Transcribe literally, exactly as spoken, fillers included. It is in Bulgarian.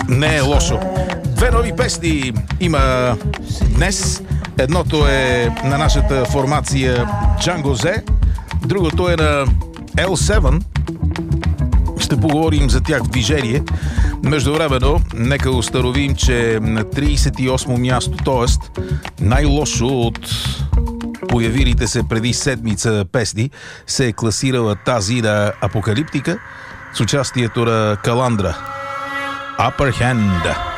Не е лошо. Две нови песни има днес. Едното е на нашата формация Джанго Зе, другото е на Ел седем. Ще поговорим за тях в движение. Междувременно, нека установим, че на тридесет и осмо място, т.е. най-лошо от появилите се преди седмица песни, се е класирала тази на Апокалиптика с участието на Каландра. Upper Hand.